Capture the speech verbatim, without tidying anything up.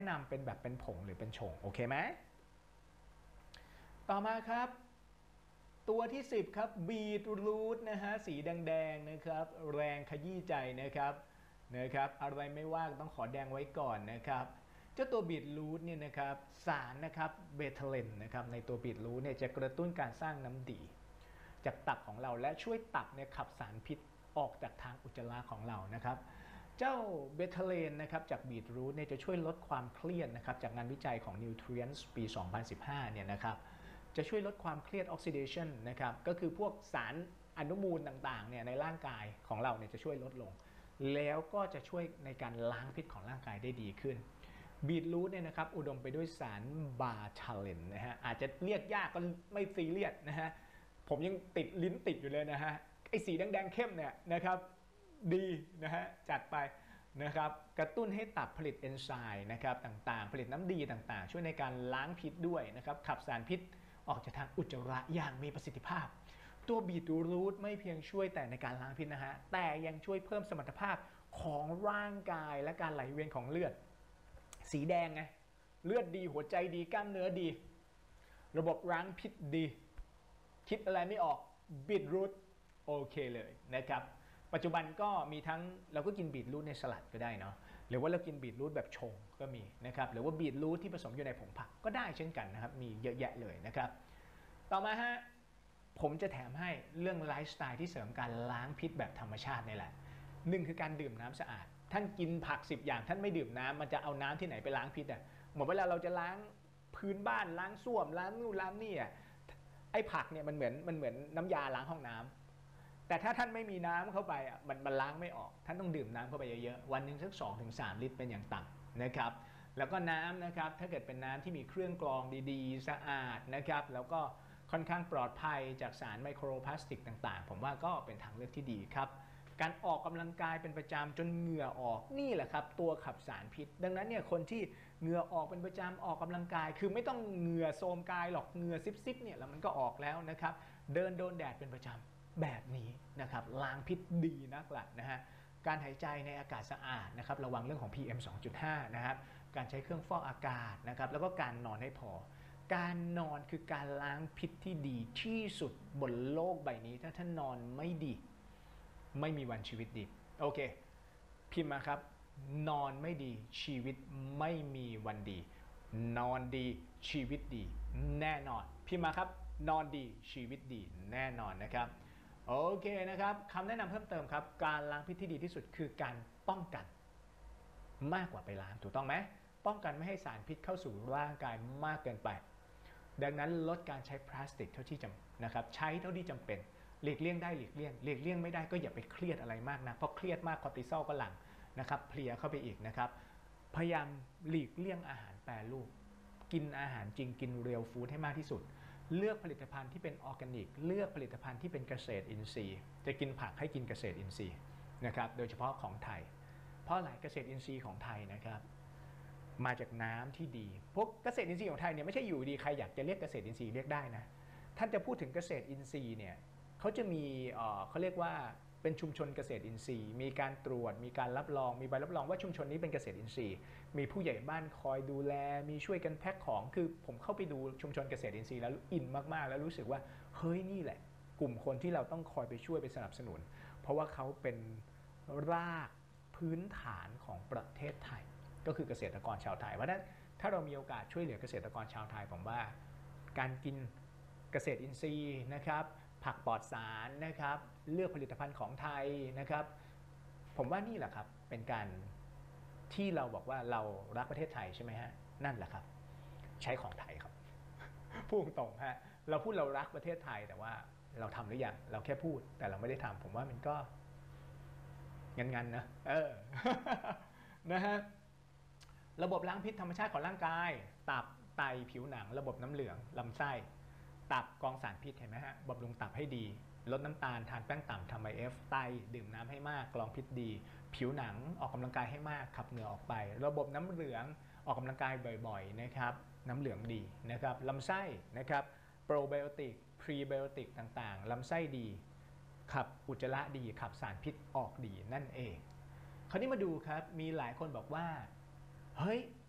แนะนำเป็นแบบเป็นผงหรือเป็นชงโอเคไหมต่อมาครับตัวที่สิบครับบีทรูทนะฮะสีแดงๆนะครับแรงขยี้ใจนะครับนะครับอะไรไม่ว่างต้องขอแดงไว้ก่อนนะครับเจ้าตัวบีทรูทเนี่ยนะครับสารนะครับเบทาเลนนะครับในตัวบีทรูทเนี่ยจะกระตุ้นการสร้างน้ำดีจากตับของเราและช่วยตับเนี่ยขับสารพิษออกจากทางอุจจาระของเรานะครับเจ้าเบทาเลนนะครับจากบีทรูทเนี่ยจะช่วยลดความเครียดนะครับจากงานวิจัยของ Nutrients ปี สองพันสิบห้า เนี่ยนะครับจะช่วยลดความเครียดออกซิเดชันนะครับก็คือพวกสารอนุมูลต่างๆเนี่ยในร่างกายของเราเนี่ยจะช่วยลดลงแล้วก็จะช่วยในการล้างพิษของร่างกายได้ดีขึ้นบีทรูทเนี่ยนะครับอุดมไปด้วยสารบาทาเลนนะฮะอาจจะเรียกยากก็ไม่ซีเรียสนะฮะผมยังติดลิ้นติดอยู่เลยนะฮะไอ้สีแดงๆเข้มเนี่ยนะครับดีนะฮะจัดไปนะครับกระตุ้นให้ตับผลิตเอนไซม์นะครับต่างๆผลิตน้ำดีต่างๆช่วยในการล้างพิษด้วยนะครับขับสารพิษออกจากทางอุจจาระอย่างมีประสิทธิภาพตัวบีทรูทไม่เพียงช่วยแต่ในการล้างพิษนะฮะแต่ยังช่วยเพิ่มสมรรถภาพของร่างกายและการไหลเวียนของเลือดสีแดงไงเลือดดีหัวใจดีกล้ามเนื้อดีระบบล้างพิษดีคิดอะไรไม่ออกบีทรูทโอเคเลยนะครับปัจจุบันก็มีทั้งเราก็กินบีทรูทในสลัดก็ได้เนาะหรือว่าเรากินบีทรูทแบบชงก็มีนะครับหรือว่าบีทรูทที่ผสมอยู่ในผงผักก็ได้เช่นกันนะครับมีเยอะแยะเลยนะครับต่อมาฮะผมจะแถมให้เรื่องไลฟ์สไตล์ที่เสริมการล้างพิษแบบธรรมชาตินี่แหละหนึ่งคือการดื่มน้ำสะอาดท่านกินผักสิบอย่างท่านไม่ดื่มน้ำมันจะเอาน้ำที่ไหนไปล้างพิษอ่ะเหมือนเวลาเราจะล้างพื้นบ้านล้างส้วมล้างนู่นล้างนี่อ่ะไอ้ผักเนี่ยมันเหมือนมันเหมือนน้ำยาล้างห้องน้ำแต่ถ้าท่านไม่มีน้ำเข้าไปอ่ะมันมันล้างไม่ออกท่านต้องดื่มน้ำเข้าไปเยอะๆวันหนึ่งสักสองถึงสามลิตรเป็นอย่างต่ำนะครับแล้วก็น้ำนะครับถ้าเกิดเป็นน้ำที่มีเครื่องกรองดีๆสะอาดนะครับแล้วก็ค่อนข้างปลอดภัยจากสารไมโครพลาสติกต่างๆผมว่าก็เป็นทางเลือกที่ดีครับการออกกำลังกายเป็นประจำจนเหงื่อออกนี่แหละครับตัวขับสารพิษดังนั้นเนี่ยคนที่เหงื่อออกเป็นประจำออกกำลังกายคือไม่ต้องเหงื่อโทรมกายหรอกเหงื่อซิบๆเนี่ยแล้วมันก็ออกแล้วนะครับเดินโดนแดดเป็นประจำแบบนี้นะครับล้างพิษดีนักละนะฮะการหายใจในอากาศสะอาดนะครับระวังเรื่องของ พี เอ็ม สองจุดห้า นะครับการใช้เครื่องฟอกอากาศนะครับแล้วก็การนอนให้พอการนอนคือการล้างพิษที่ดีที่สุดบนโลกใบนี้ถ้าท่านนอนไม่ดีไม่มีวันชีวิตดีโอเคพิมพ์มาครับนอนไม่ดีชีวิตไม่มีวันดีนอนดีชีวิตดีแน่นอนพิมพ์มาครับนอนดีชีวิตดีแน่นอนนะครับโอเคนะครับคำแนะนำเพิ่มเติมครับการล้างพิษที่ดีที่สุดคือการป้องกันมากกว่าไปล้างถูกต้องไหมป้องกันไม่ให้สารพิษเข้าสู่ร่างกายมากเกินไปดังนั้นลดการใช้พลาสติกเท่าที่จำนะครับใช้เท่าที่จำเป็นหลีกเลี่ยงได้หลีกเลี่ยงหลีกเลี่ยงไม่ได้ก็อย่าไปเครียดอะไรมากนะเพราะเครียดมากคอร์ติซอลก็หลั่งนะครับเพลียเข้าไปอีกนะครับพยายามหลีกเลี่ยงอาหารแปรรูปกินอาหารจริงกินเรียลฟู้ดให้มากที่สุดเลือกผลิตภัณฑ์ที่เป็นออร์แกนิกเลือกผลิตภัณฑ์ที่เป็นเกษตรอินทรีย์จะกินผักให้กินเกษตรอินทรีย์นะครับโดยเฉพาะของไทยเพราะหลายเกษตรอินทรีย์ของไทยนะครับมาจากน้ำที่ดีพวกเกษตรอินทรีย์ของไทยเนี่ยไม่ใช่อยู่ดีใครอยากจะเรียกเกษตรอินทรีย์เรียกได้นะท่านจะพูดถึงเกษตรอินทรีย์เนี่ยเขาจะมีเขาเรียกว่าเป็นชุมชนเกษตรอินทรีย์มีการตรวจมีการรับรองมีใบรับรองว่าชุมชนนี้เป็นเกษตรอินทรีย์มีผู้ใหญ่บ้านคอยดูแลมีช่วยกันแพ็คของคือผมเข้าไปดูชุมชนเกษตรอินทรีย์แล้วอินมากๆแล้วรู้สึกว่าเฮ้ยนี่แหละกลุ่มคนที่เราต้องคอยไปช่วยไปสนับสนุนเพราะว่าเขาเป็นรากพื้นฐานของประเทศไทยก็คือเกษตรกรชาวไทยเพราะฉะนั้นถ้าเรามีโอกาสช่วยเหลือเกษตรกรชาวไทยผมว่าการกินเกษตรอินทรีย์นะครับผักปลอดสารนะครับเลือกผลิตภัณฑ์ของไทยนะครับผมว่านี่แหละครับเป็นการที่เราบอกว่าเรารักประเทศไทยใช่ไหมฮะนั่นแหละครับใช้ของไทยครับพูดตรงฮะเราพูดเรารักประเทศไทยแต่ว่าเราทำหรือยังเราแค่พูดแต่เราไม่ได้ทำผมว่ามันก็งันๆนะเออ นะฮะระบบล้างพิษธรรมชาติของร่างกายตับไตผิวหนังระบบน้ำเหลืองลำไส้ตับกรองสารพิษเห็นไหมฮะบำรุงตับให้ดีลดน้ำตาลทานแป้งต่ำทำไอเอฟไตดื่มน้ำให้มากกรองพิษดีผิวหนังออกกำลังกายให้มากขับเหงื่อออกไประบบน้ำเหลืองออกกำลังกายบ่อยๆนะครับน้ำเหลืองดีนะครับลำไส้นะครับโปรไบโอติกพรีไบโอติกต่างๆลำไส้ดีขับอุจจาระดีขับสารพิษออกดีนั่นเองคราวนี้มาดูครับมีหลายคนบอกว่าเฮ้ย